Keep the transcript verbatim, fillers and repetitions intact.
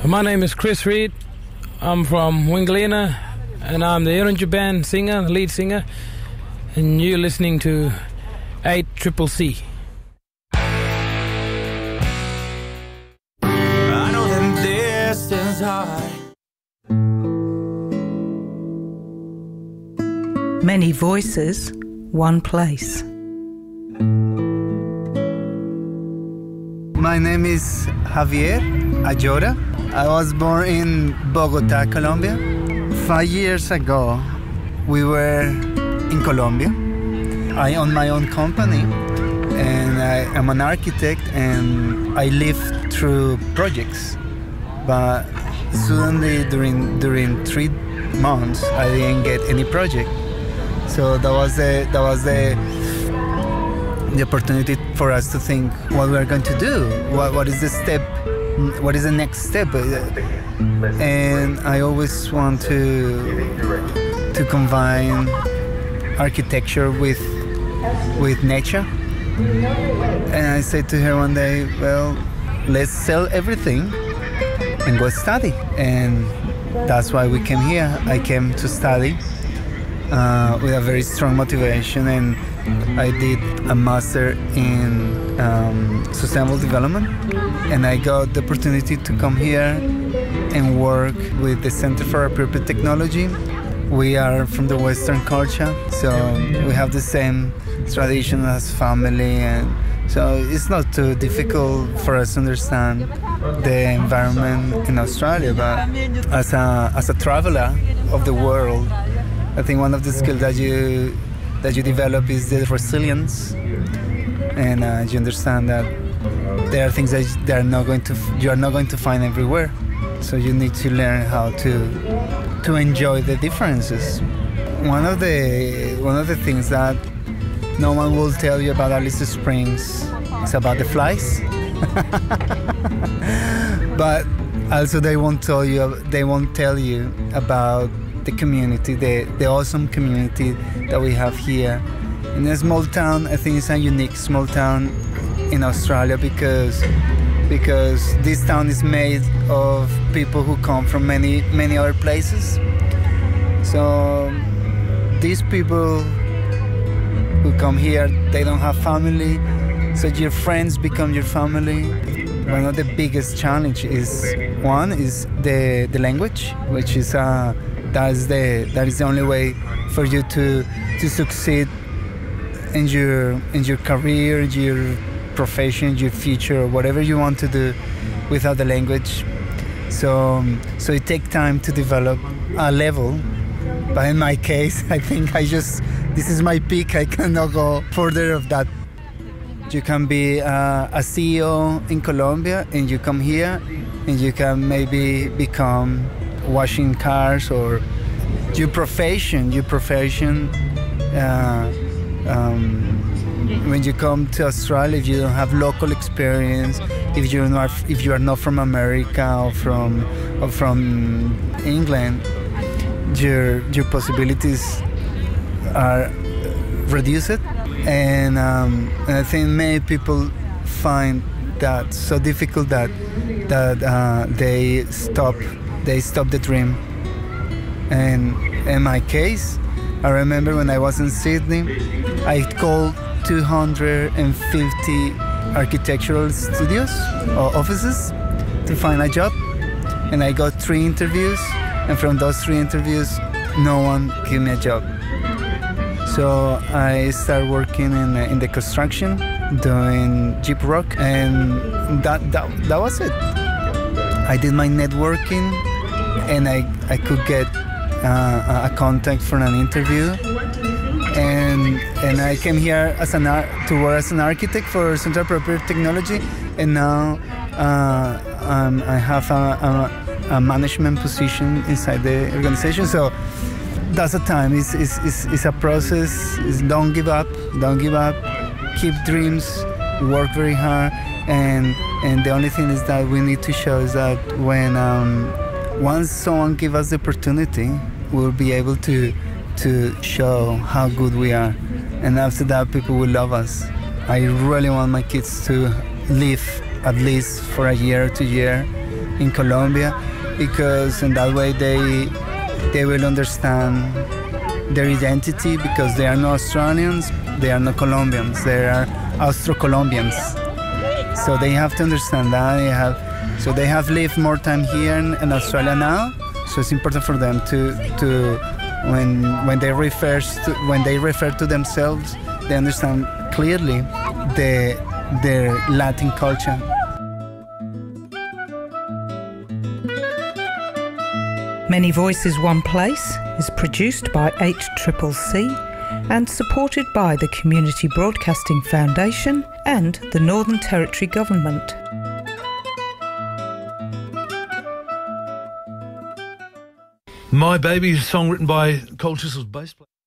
My name is Chris Reed. I'm from Wingalina, and I'm the Irunja Band singer, the lead singer, and you're listening to eight Triple C. I know them distance high. Many voices, one place. My name is Javier Ayora. I was born in Bogota, Colombia. Five years ago, we were in Colombia. I own my own company, and I am an architect, and I live through projects. But suddenly, during during three months, I didn't get any project. So that was the that was the the opportunity for us to think what we're going to do. What what is the step? What is the next step? And I always want to to combine architecture with with nature. And I said to her one day, well, let's sell everything and go study. And that's why we came here. I came to study uh, with a very strong motivation, and I did a master in um, sustainable development, and I got the opportunity to come here and work with the Center for Appropriate Technology. We are from the Western culture, so we have the same tradition as family, and so it's not too difficult for us to understand the environment in Australia. But as a as a traveler of the world, I think one of the skills that you that you develop is the resilience, and uh, you understand that there are things that they are not going to you are not going to find everywhere. So you need to learn how to to enjoy the differences. One of the one of the things that no one will tell you about Alice Springs is about the flies. But also they won't tell you they won't tell you about the community, the, the awesome community that we have here. In a small town, I think it's a unique small town in Australia because because this town is made of people who come from many, many other places. So these people who come here, they don't have family, so your friends become your family. One of the biggest challenges is, one is the, the language, which is uh, That's the that is the only way for you to to succeed in your in your career, your profession, your future, whatever you want to do without the language. So so it takes time to develop a level. But in my case, I think I just this is my peak. I cannot go further of that. You can be uh, a C E O in Colombia, and you come here, and you can maybe become washing cars, or your profession, your profession, uh, um, when you come to Australia, if you don't have local experience, if you're not, if you are not from America or from, or from England, your your possibilities are reduced, and, um, and I think many people find that so difficult that that uh, they stop. They stopped the dream. And in my case, I remember when I was in Sydney, I called two hundred fifty architectural studios or offices to find a job. And I got three interviews, and from those three interviews, no one gave me a job. So I started working in, in the construction, doing Jeep Rock, and that, that, that was it. I did my networking, and I, I could get uh, a contact for an interview, and and I came here as an ar- to work as an architect for Central Appropriate Technology, and now uh, um, I have a, a, a management position inside the organization. So that's the time. It's, it's, it's, it's a process. It's don't give up. Don't give up. Keep dreams. Work very hard. And and the only thing is that we need to show is that when um, once someone gives us the opportunity, we'll be able to to show how good we are. And after that, people will love us. I really want my kids to live at least for a year or two years in Colombia, because in that way they they will understand their identity, because they are not Australians, they are not Colombians, they are Austro-Colombians. So they have to understand that. They have, so they have lived more time here in, in Australia now. So it's important for them to to when when they refer to when they refer to themselves, they understand clearly the their Latin culture. Many Voices, One Place is produced by eight C C C and supported by the Community Broadcasting Foundation and the Northern Territory Government. My Baby, a song written by Cold Chisel's bass player.